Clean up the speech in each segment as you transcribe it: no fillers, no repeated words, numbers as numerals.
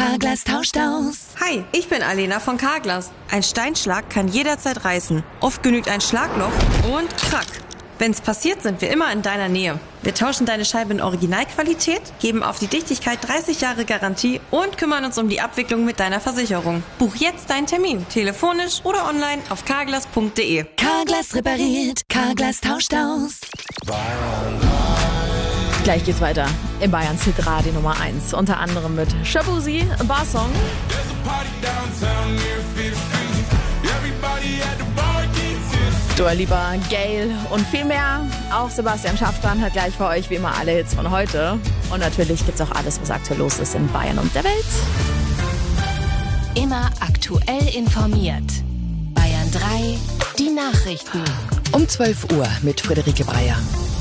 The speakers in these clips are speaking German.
Carglass tauscht aus. Hi, ich bin Alena von Carglass. Ein Steinschlag kann jederzeit reißen. Oft genügt ein Schlagloch und krack. Wenn's passiert, sind wir immer in deiner Nähe. Wir tauschen deine Scheibe in Originalqualität, geben auf die Dichtigkeit 30 Jahre Garantie und kümmern uns um die Abwicklung mit deiner Versicherung. Buch jetzt deinen Termin, telefonisch oder online auf carglass.de. Carglass repariert, Carglass tauscht aus. Gleich geht's weiter in Bayerns Hitradio Nummer 1. Unter anderem mit Shabuzi, Barsong. Dua Lipa, Gayle und viel mehr. Auch Sebastian Schaffran hat gleich für euch wie immer alle Hits von heute. Und natürlich gibt's auch alles, was aktuell los ist in Bayern und der Welt. Immer aktuell informiert. Bayern 3, die Nachrichten. Um 12 Uhr mit Friederike Breyer.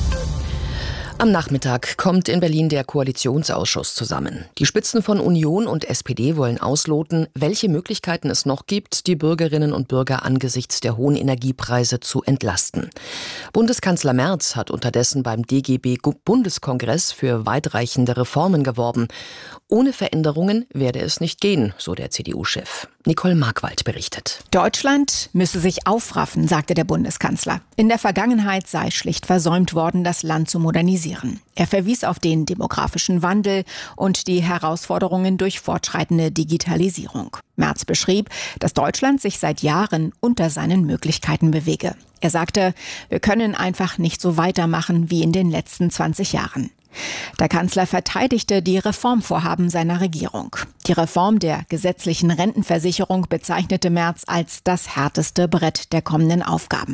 Am Nachmittag kommt in Berlin der Koalitionsausschuss zusammen. Die Spitzen von Union und SPD wollen ausloten, welche Möglichkeiten es noch gibt, die Bürgerinnen und Bürger angesichts der hohen Energiepreise zu entlasten. Bundeskanzler Merz hat unterdessen beim DGB-Bundeskongress für weitreichende Reformen geworben. Ohne Veränderungen werde es nicht gehen, so der CDU-Chef. Nicole Markwald berichtet. Deutschland müsse sich aufraffen, sagte der Bundeskanzler. In der Vergangenheit sei schlicht versäumt worden, das Land zu modernisieren. Er verwies auf den demografischen Wandel und die Herausforderungen durch fortschreitende Digitalisierung. Merz beschrieb, dass Deutschland sich seit Jahren unter seinen Möglichkeiten bewege. Er sagte, wir können einfach nicht so weitermachen wie in den letzten 20 Jahren. Der Kanzler verteidigte die Reformvorhaben seiner Regierung. Die Reform der gesetzlichen Rentenversicherung bezeichnete Merz als das härteste Brett der kommenden Aufgaben.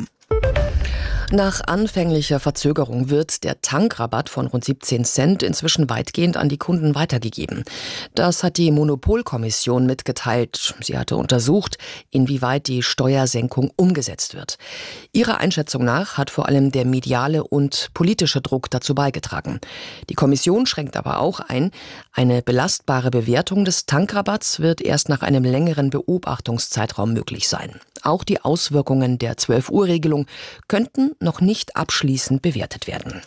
Nach anfänglicher Verzögerung wird der Tankrabatt von rund 17 Cent inzwischen weitgehend an die Kunden weitergegeben. Das hat die Monopolkommission mitgeteilt. Sie hatte untersucht, inwieweit die Steuersenkung umgesetzt wird. Ihrer Einschätzung nach hat vor allem der mediale und politische Druck dazu beigetragen. Die Kommission schränkt aber auch ein, eine belastbare Bewertung des Tankrabatts wird erst nach einem längeren Beobachtungszeitraum möglich sein. Auch die Auswirkungen der 12-Uhr-Regelung könnten noch nicht abschließend bewertet werden.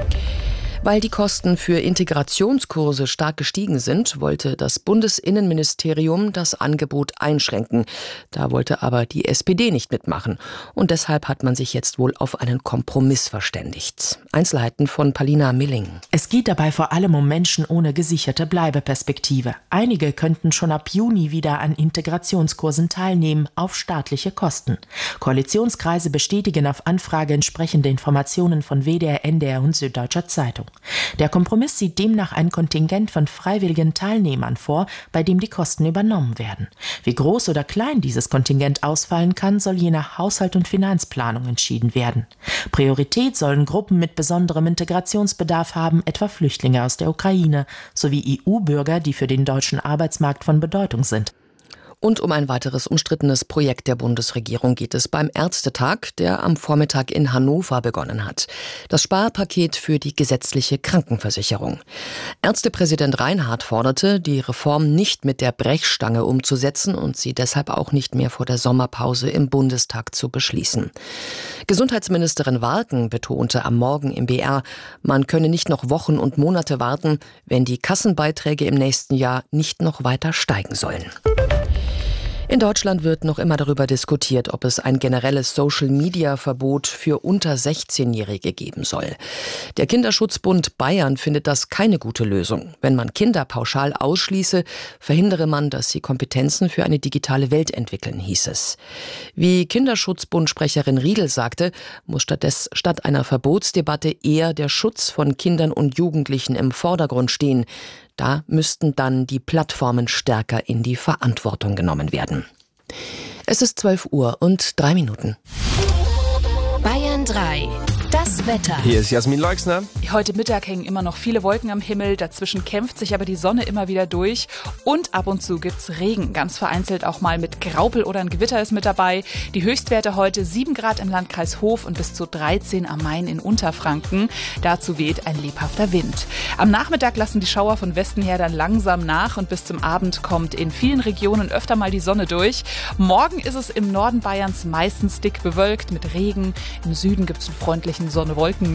Weil die Kosten für Integrationskurse stark gestiegen sind, wollte das Bundesinnenministerium das Angebot einschränken. Da wollte aber die SPD nicht mitmachen. Und deshalb hat man sich jetzt wohl auf einen Kompromiss verständigt. Einzelheiten von Palina Milling. Es geht dabei vor allem um Menschen ohne gesicherte Bleibeperspektive. Einige könnten schon ab Juni wieder an Integrationskursen teilnehmen, auf staatliche Kosten. Koalitionskreise bestätigen auf Anfrage entsprechende Informationen von WDR, NDR und Süddeutscher Zeitung. Der Kompromiss sieht demnach ein Kontingent von freiwilligen Teilnehmern vor, bei dem die Kosten übernommen werden. Wie groß oder klein dieses Kontingent ausfallen kann, soll je nach Haushalt und Finanzplanung entschieden werden. Priorität sollen Gruppen mit besonderem Integrationsbedarf haben, etwa Flüchtlinge aus der Ukraine, sowie EU-Bürger, die für den deutschen Arbeitsmarkt von Bedeutung sind. Und um ein weiteres umstrittenes Projekt der Bundesregierung geht es beim Ärztetag, der am Vormittag in Hannover begonnen hat. Das Sparpaket für die gesetzliche Krankenversicherung. Ärztepräsident Reinhardt forderte, die Reform nicht mit der Brechstange umzusetzen und sie deshalb auch nicht mehr vor der Sommerpause im Bundestag zu beschließen. Gesundheitsministerin Warken betonte am Morgen im BR, man könne nicht noch Wochen und Monate warten, wenn die Kassenbeiträge im nächsten Jahr nicht noch weiter steigen sollen. In Deutschland wird noch immer darüber diskutiert, ob es ein generelles Social-Media-Verbot für unter 16-Jährige geben soll. Der Kinderschutzbund Bayern findet das keine gute Lösung. Wenn man Kinder pauschal ausschließe, verhindere man, dass sie Kompetenzen für eine digitale Welt entwickeln, hieß es. Wie Kinderschutzbund-Sprecherin Riedel sagte, muss statt einer Verbotsdebatte eher der Schutz von Kindern und Jugendlichen im Vordergrund stehen. Da müssten dann die Plattformen stärker in die Verantwortung genommen werden. Es ist 12 Uhr und 3 Minuten. Bayern 3, das Wetter. Hier ist Jasmin Leixner. Heute Mittag hängen immer noch viele Wolken am Himmel, dazwischen kämpft sich aber die Sonne immer wieder durch und ab und zu gibt's Regen, ganz vereinzelt auch mal mit Graupel oder ein Gewitter ist mit dabei. Die Höchstwerte heute 7 Grad im Landkreis Hof und bis zu 13 am Main in Unterfranken. Dazu weht ein lebhafter Wind. Am Nachmittag lassen die Schauer von Westen her dann langsam nach und bis zum Abend kommt in vielen Regionen öfter mal die Sonne durch. Morgen ist es im Norden Bayerns meistens dick bewölkt mit Regen. Im Süden gibt's einen freundlichen Sonne-Wolken